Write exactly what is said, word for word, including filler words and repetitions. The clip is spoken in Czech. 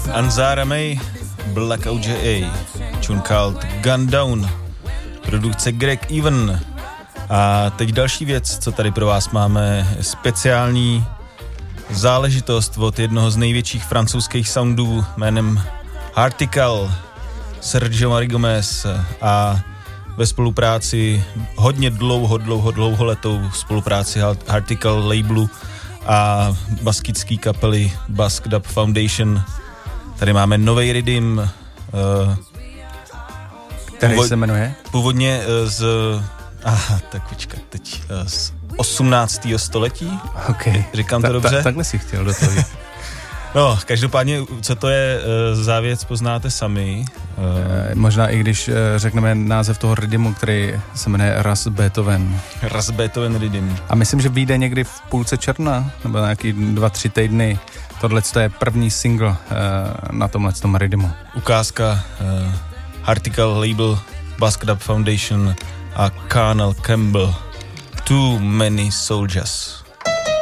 Anzara May, Blackout J A, tune called Gun Down, produkce Greg Even. A teď další věc, co tady pro vás máme, speciální záležitost od jednoho z největších francouzských soundů jménem Article, Sergio Marigomez, a ve spolupráci hodně dlouho, dlouho, dlouholetou spolupráci Article labelu a baskický kapely Basque Dub Foundation. Tady máme nový rhythm, uh, který původ, se jmenuje? Původně uh, z, aha, tak počkat, teď uh, z osmnáctého století. Okay. Říkám ta, to dobře? Ta, takhle si chtěl do toho. No, každopádně, co to je uh, za věc, poznáte sami. Uh, e, možná i když uh, řekneme název toho rhythmu, který se jmenuje Ras Beethoven. Ras Beethoven rhythm. A myslím, že vyjde někdy v půlce června, nebo nějaký dva, tři týdny. Tohle je první single uh, na tomhle tom rhythmu. Ukázka uh, Article label, Basque Dub Foundation a Colonel Campbell. Too Many Soldiers.